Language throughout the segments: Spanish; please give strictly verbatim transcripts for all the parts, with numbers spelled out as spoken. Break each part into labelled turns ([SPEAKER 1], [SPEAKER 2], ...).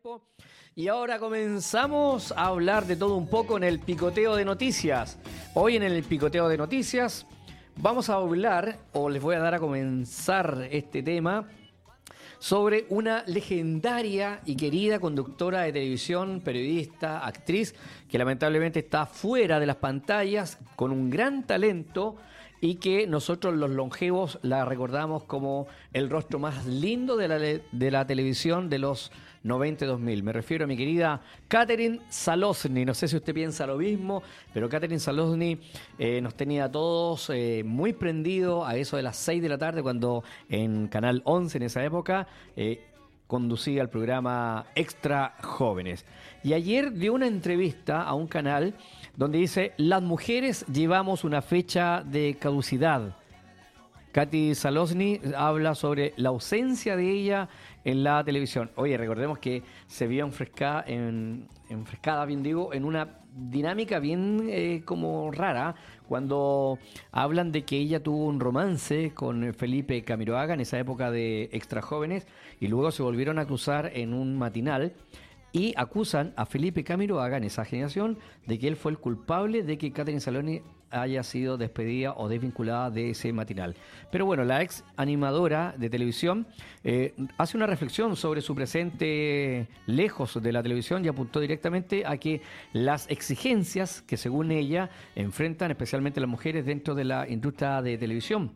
[SPEAKER 1] tiempo. Y ahora comenzamos a hablar de todo un poco en el picoteo de noticias. Hoy en el picoteo de noticias vamos a hablar, o les voy a dar a comenzar este tema, sobre una legendaria y querida conductora de televisión, periodista, actriz, que lamentablemente está fuera de las pantallas, con un gran talento, y que nosotros los longevos la recordamos como el rostro más lindo de la, de la televisión de los noventa y dos mil. Me refiero a mi querida Catherine Zalozny. No sé si usted piensa lo mismo, pero Catherine Zalozny eh, nos tenía a todos eh, muy prendidos a eso de las seis de la tarde, cuando en Canal once en esa época eh, conducía el programa Extra Jóvenes. Y ayer dio una entrevista a un canal donde dice: las mujeres llevamos una fecha de caducidad. Katy Zalozny habla sobre la ausencia de ella en la televisión. Oye, recordemos que se vio enfrescada, en, enfrescada bien digo, en una dinámica bien eh, como rara, cuando hablan de que ella tuvo un romance con Felipe Camiroaga en esa época de Extra Jóvenes, y luego se volvieron a cruzar en un matinal. Y acusan a Felipe Camiroaga en esa generación de que él fue el culpable de que Catherine Zalozny haya sido despedida o desvinculada de ese matinal. Pero bueno, la ex animadora de televisión eh, hace una reflexión sobre su presente lejos de la televisión y apuntó directamente a que las exigencias que según ella enfrentan especialmente las mujeres dentro de la industria de televisión.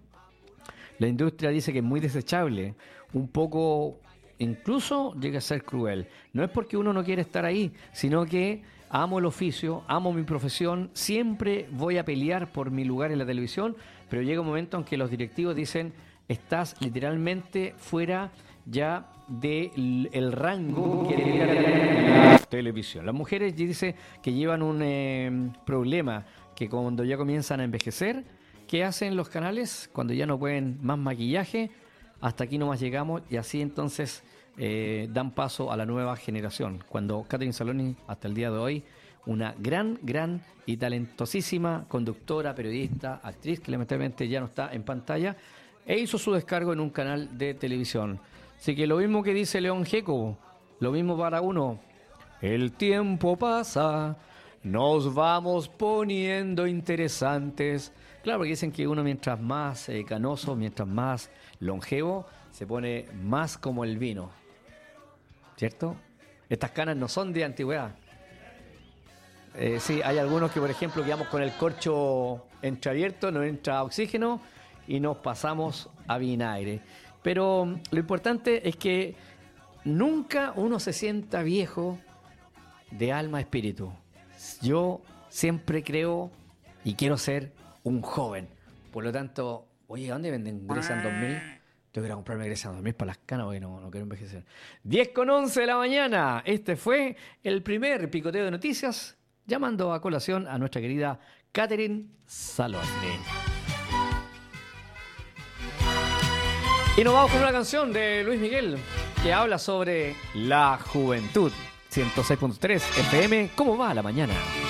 [SPEAKER 1] La industria dice que es muy desechable, un poco... incluso llega a ser cruel. No es porque uno no quiere estar ahí, sino que amo el oficio, amo mi profesión, siempre voy a pelear por mi lugar en la televisión, pero llega un momento en que los directivos dicen: estás literalmente fuera ya del el rango que tiene la televisión. Las mujeres dice que llevan un eh, problema, que cuando ya comienzan a envejecer, ¿qué hacen los canales? Cuando ya no pueden más maquillaje, hasta aquí nomás llegamos, y así entonces eh, dan paso a la nueva generación. Cuando Catherine Zalozny, hasta el día de hoy, una gran, gran y talentosísima conductora, periodista, actriz, que lamentablemente ya no está en pantalla, e hizo su descargo en un canal de televisión. Así que lo mismo que dice León Gieco, lo mismo para uno. El tiempo pasa, nos vamos poniendo interesantes. Claro, porque dicen que uno mientras más eh, canoso, mientras más longevo, se pone más como el vino, ¿cierto? Estas canas no son de antigüedad. Eh, sí, hay algunos que, por ejemplo, quedamos con el corcho entreabierto, no entra oxígeno y nos pasamos a vinagre. Pero lo importante es que nunca uno se sienta viejo de alma espíritu. Yo siempre creo y quiero ser un joven. Por lo tanto, oye, ¿dónde venden Grecia dos mil? Tengo que ir a comprarme Grecia dos mil para las canas porque no, no quiero envejecer. diez con once de la mañana. Este fue el primer picoteo de noticias, llamando a colación a nuestra querida Catherine Zalozny. Y nos vamos con una canción de Luis Miguel que habla sobre la juventud. ciento seis punto tres F M, ¿cómo va la mañana?